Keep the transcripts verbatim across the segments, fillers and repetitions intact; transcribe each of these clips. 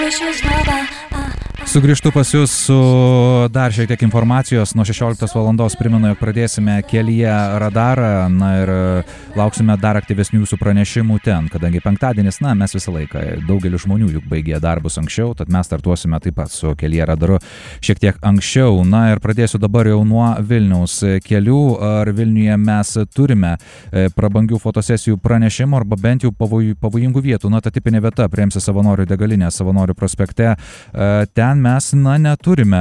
Sugrįžtu pas jūs su dar šiek tiek informacijos. Nuo šešioliktos valandos primenu, jog pradėsime kelyje radarą, na ir lauksime dar aktyvesnių jūsų pranešimų ten, kadangi penktadienis, na, mes visą laiką, daugelis žmonių juk baigė darbus anksčiau, tad mes startuosime taip pat su kelyje radaru šiek tiek anksčiau. Na ir pradėsiu dabar jau nuo Vilniaus kelių. Ar Vilniuje mes turime prabangių fotosesijų pranešimų arba bent jau pavoj, pavojingų vietų? Na, ta tipinė vieta prie M S Savanorių degalinė Savanorių prospekte. Ten mes, na, neturime,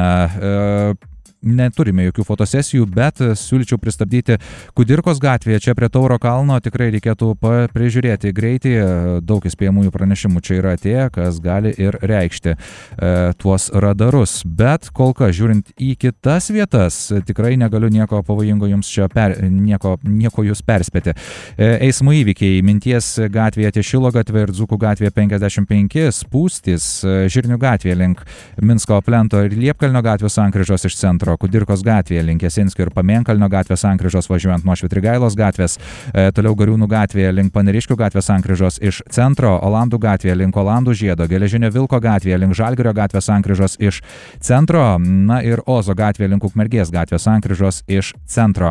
e, neturime jokių fotosesijų, bet siūlyčiau pristabdyti Kudirkos gatvėje, čia prie Tauro kalno. Tikrai reikėtų prižiūrėti greitį, daug įspėjamųjų pranešimų čia yra atėję, kas gali ir reikšti e, tuos radarus. Bet kol kas, žiūrint į kitas vietas, tikrai negaliu nieko pavojingo jums čia, per, nieko, nieko jūs perspėti. E, eismo įvykiai Minties gatvėje ties Šilo gatvė ir Dzūkų gatvėje penkiasdešimt penki, spūstys Žirnių gatvėje link Minsko plento ir Liepkalnio gatvės sankryžos iš centro, Kudirkos gatvėje link Jasinskio ir Pamėnkalnio gatvės sankryžos važiuojant nuo Švitrigailos gatvės, e, toliau Gariūnų gatvėje link Paneriškių gatvės sankryžos iš centro, Olandų gatvėje link Olandų žiedo, Geležinio Vilko gatvėje link Žalgirio gatvės sankryžos iš centro, na ir Ozo gatvėje link Ukmergės gatvės sankryžos iš centro.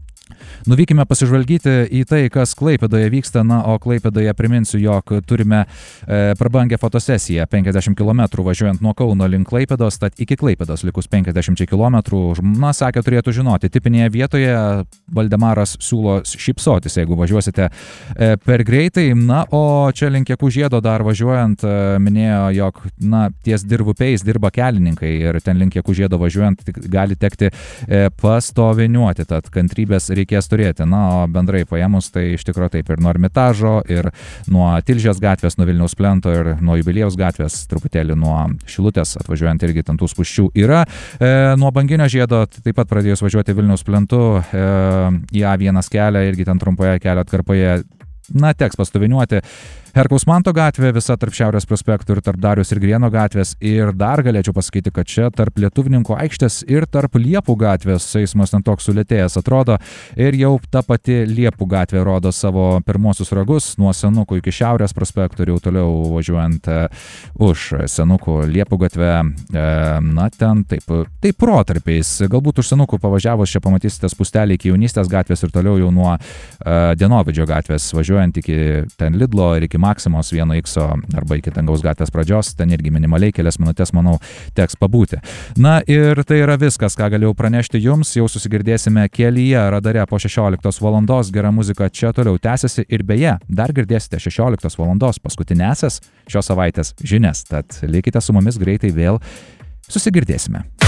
Nuvykime pasižvalgyti į tai, kas Klaipėdoje vyksta. Na, o Klaipėdoje priminsiu, jog turime e, prabangę fotosesiją penkiasdešimt kilometrų važiuojant nuo Kauno link Klaipėdos, tad iki Klaipėdos likus penkiasdešimt kilometrų. Na, sakė, turėtų žinoti, tipinėje vietoje Valdemaras siūlo šypsotis, jeigu važiuosite e, per greitai. Na, o čia link Jakų žiedo dar važiuojant e, minėjo, jog, na, ties Dirvupiais dirba kelininkai ir ten link Jakų žiedo važiuojant gali tekti e, pastoviniuoti, tad kantrybės reikės turėti. Na, o bendrai paėmus, tai iš tikrųjų taip ir nuo Ermitažo, ir nuo Tilžės gatvės, nuo Vilniaus plento ir nuo Jubiliejaus gatvės, truputėlį nuo Šilutės atvažiuojant irgi ten tų spūsčių yra. E, nuo Banginio žiedo taip pat pradėjus važiuoti Vilniaus plentu e, į A vienas kelią, irgi ten trumpoje kelio atkarpoje, na, teks pastoviniuoti. Herkaus Manto gatvė, visa tarp Šiaurės prospektų ir tarp Dariaus ir Grieno gatvės. Ir dar galėčiau pasakyti, kad čia tarp Lietuvininkų aikštės ir tarp Liepų gatvės eismas ten toks sulėtėjęs atrodo. Ir jau ta pati Liepų gatvė rodo savo pirmosius ragus nuo Senukų iki Šiaurės prospektų ir jau toliau važiuojant uh, už Senukų Liepų gatvę. Uh, na, ten taip, taip protarpiais. Galbūt už Senukų pavažiavus čia pamatysite spustelį iki Jaunystės gatvės ir toliau jau nuo uh, Dienovidžio gatvės važiuojant iki ten Lidlo ir iki Maksimos vieno ikso arba iki Dangaus gatvės pradžios, ten irgi minimaliai kelias minutės, manau, teks pabūti. Na ir tai yra viskas, ką galėjau pranešti jums, jau susigirdėsime kelyje radare po šešioliktos valandos, gera muzika čia toliau tęsiasi ir beje, dar girdėsite šešioliktos valandos paskutinėsias šios savaitės žinias, tad likite su mumis, greitai vėl susigirdėsime.